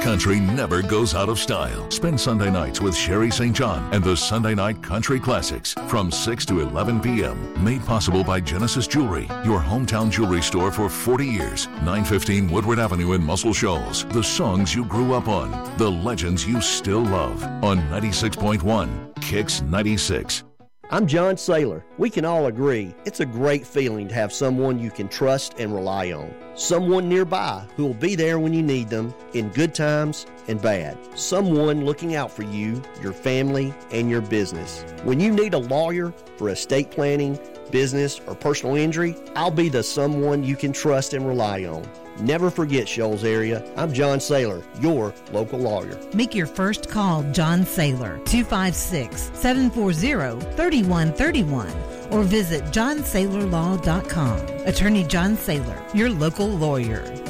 country never goes out of style. Spend Sunday nights with Sherry St. John and the Sunday Night Country Classics from 6 to 11 p.m. Made possible by Genesis Jewelry, your hometown jewelry store for 40 years. 915 Woodward Avenue in Muscle Shoals. The songs you grew up on, the legends you still love on 96.1 Kicks 96. I'm John Saylor. We can all agree it's a great feeling to have someone you can trust and rely on. Someone nearby who will be there when you need them in good times and bad. Someone looking out for you, your family, and your business. When you need a lawyer for estate planning, business, or personal injury, I'll be the someone you can trust and rely on. Never forget, Shoals area, I'm John Saylor, your local lawyer. Make your first call John Saylor, 256-740-3131, or visit johnsaylorlaw.com. Attorney John Saylor, your local lawyer.